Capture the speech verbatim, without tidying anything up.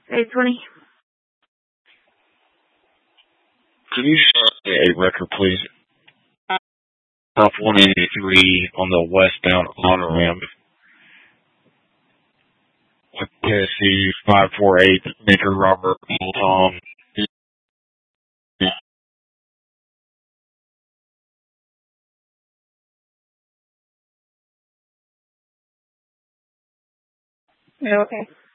eight twenty. Can you start a record, please? Off one eighty-three on the westbound on ramp. With K S C five four eight, Maker Robert Tom. Yeah, okay.